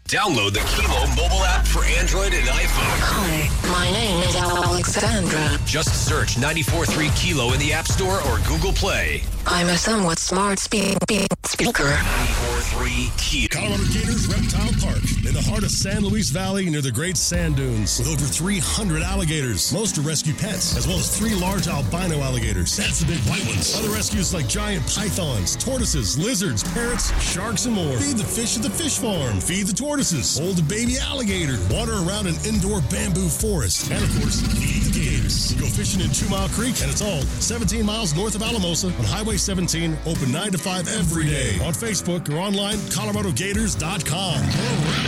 Download the Kilo mobile app for Android and iPhone. Hi, my name is Alexandra. Just search 94.3 Kilo in the App Store or Google Play. I'm a somewhat smart speaker. 94.3 Kilo. Colorado Gators Reptile Park in the heart of San Luis Valley near the Great Sand Dunes with over 300 alligators. Most are rescue pets, as well as 3 large albino alligators. That's the big white ones. Other rescues like giant pythons, tortoises, lizards, parrots, sharks, and more. Feed the fish at the fish farm. Feed the tortoises. Hold the baby alligator. Water around an indoor bamboo forest. And, of course, feed the gators. Go fishing in 2 Mile Creek, and it's all 17 miles north of Alamosa on Highway 17, open 9 to 5 every day. On Facebook or online, ColoradoGators.com.